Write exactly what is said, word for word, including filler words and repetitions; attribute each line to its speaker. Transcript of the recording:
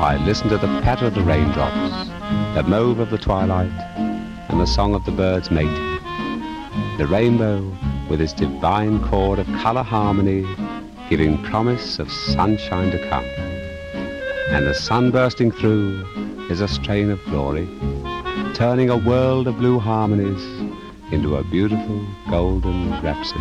Speaker 1: I listen to the patter of the raindrops, the mauve of the twilight, and the song of the birds mating. The rainbow, with its divine chord of colour harmony, giving promise of sunshine to come. And the sun bursting through is a strain of glory, turning a world of blue harmonies into a beautiful golden rhapsody.